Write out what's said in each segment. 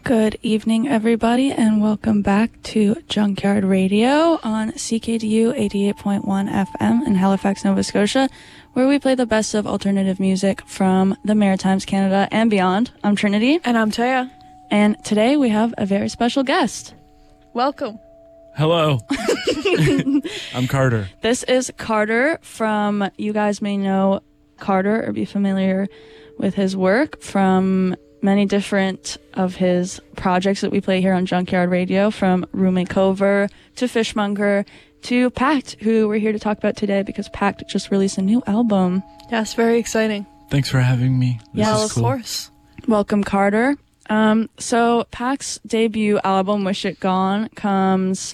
Good evening, everybody, and welcome back to Junkyard Radio on CKDU 88.1 FM in Halifax, Nova Scotia, where we play the best of alternative music from the Maritimes, Canada, and beyond. I'm Trinity. And I'm Taya. And today we have a very special guest. Welcome. Hello. I'm Carter. This is Carter from, you guys may know Carter or be familiar with his work from many different of his projects that we play here on Junkyard Radio, from Roommate Cover to Fishmonger to Pact, who we're here to talk about today because Pact just released a new album. Yes, very exciting. Thanks for having me. This Yes, is cool. Of course. Welcome, Carter. So Pact's debut album, Wish It Gone, comes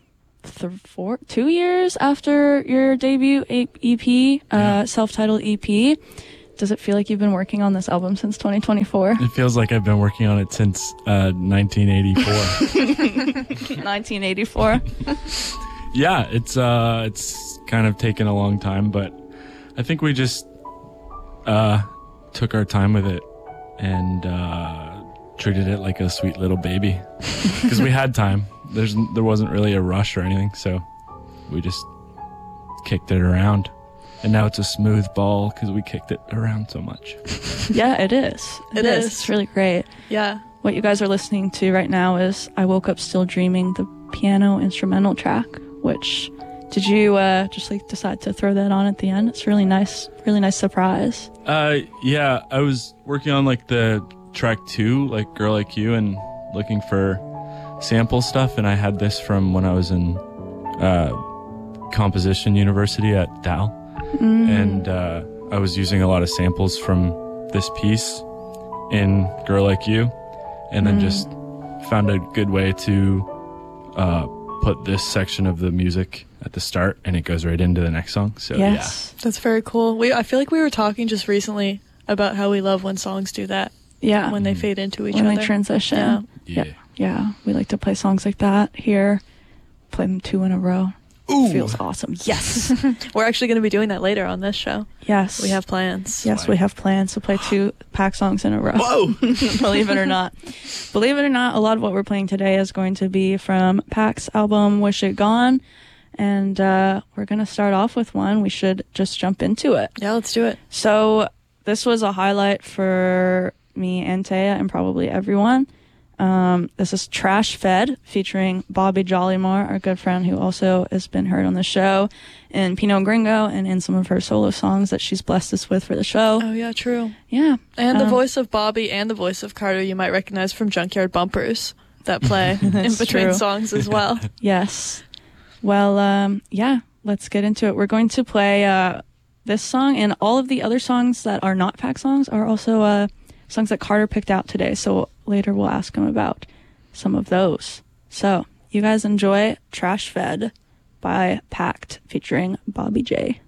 2 years after your debut EP, self-titled EP. Does it feel like you've been working on this album since 2024? It feels like I've been working on it since 1984. 1984. Yeah, it's kind of taken a long time, but I think we just took our time with it and treated it like a sweet little baby because we had time. There wasn't really a rush or anything, so we just kicked it around. And now it's a smooth ball because we kicked it around so much. Yeah, it is. It is. It's really great. Yeah. What you guys are listening to right now is I Woke Up Still Dreaming, the piano instrumental track, which, did you just like decide to throw that on at the end? It's really nice surprise. Yeah, I was working on like the track 2, like Girl Like You, and looking for sample stuff, and I had this from when I was in composition university at Dal. And I was using a lot of samples from this piece in Girl Like You, and then just found a good way to put this section of the music at the start, and it goes right into the next song. So Yes. That's very cool. I feel like we were talking just recently about how we love when songs do that. Yeah. When they fade into each When other. they transition. Yeah. Yeah. We like to play songs like that here. Play them 2 in a row. Ooh. Feels awesome. Yes. We're actually going to be doing that later on this show. Yes. We have plans. Yes, we have plans to play 2 Pact songs in a row. Whoa! Believe it or not. Believe it or not, a lot of what we're playing today is going to be from Pact's album, Wish It Gone. And we're going to start off with one. We should just jump into it. Yeah, let's do it. So this was a highlight for me and Taya and probably everyone. This is Trash Fed featuring Bobby Jollymore, our good friend who also has been heard on the show in Pinot Gringo and in some of her solo songs that she's blessed us with for the show. Oh, yeah, true. Yeah. And the voice of Bobby and the voice of Carter you might recognize from Junkyard Bumpers that play in between true. songs as well. Yes. Well, yeah, let's get into it. We're going to play this song, and all of the other songs that are not Pact songs are also songs that Carter picked out today. So later we'll ask him about some of those. So you guys enjoy Trash Fed by Pact featuring Bobby J.